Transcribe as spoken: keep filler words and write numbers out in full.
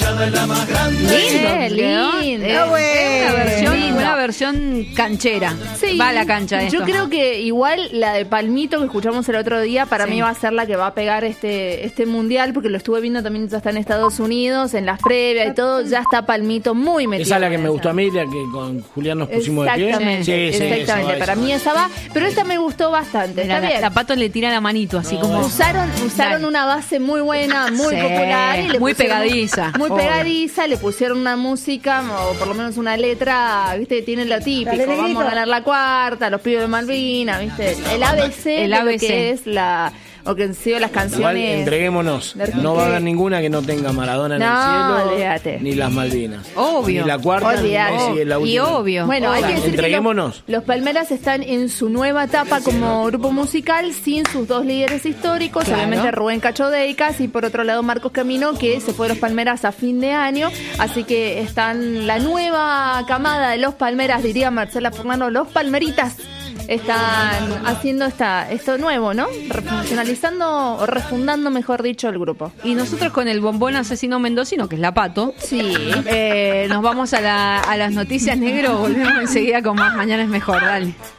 hinchada es la más grande. Lindo, lindo. Eh, Una versión, lindo. una versión canchera. Sí, Va a la cancha esto. Yo creo que igual la de Palmito que escuchamos el otro día para Sí. mí va a ser la que va a pegar este este mundial, porque lo estuve viendo también, ya está en Estados Unidos, en las previas y todo, ya está Palmito muy metido. Esa es la que en me esa. gustó a mí, la que con Julián nos pusimos de pie. Exactamente, Sí, sí, exactamente. esa va, Para esa mí va. esa va, pero esta me gustó bastante. Mira, Está la, bien. la Pato le tira la manito, así No, como... Usaron, usaron Dale. una base muy buena, muy Sí, popular. Y le muy pusieron- pegadiza, Muy obvio. pegadiza, le pusieron una música, o por lo menos una letra, viste, que tiene lo típico. Vamos a ganar la cuarta, los pibes de Malvinas, viste. El A B C, El de A B lo C. que es la... O que han sido las Igual canciones... entreguémonos. de No va a haber Enrique. ninguna que no tenga Maradona en No, el cielo. olvídate. Ni las Malvinas. Obvio. Ni la cuarta, ni Olvídate. Messi en la Y última. obvio. Bueno, hay que decir que Entreguémonos. los, los Palmeras están en su nueva etapa como grupo musical sin sus dos líderes históricos, Claro. obviamente Rubén Cacho Deicas y por otro lado Marcos Camino, que se fue a los Palmeras a fin de año, así que están la nueva camada de los Palmeras, diría Marcela Fernando, los Palmeritas. Están haciendo esta, esto nuevo, ¿no? Refuncionalizando o refundando, mejor dicho, el grupo. Y nosotros con el bombón asesino mendocino, que es la Pato, Sí. eh, nos vamos a, la, a las noticias negro, volvemos enseguida con más Mañana es Mejor, dale.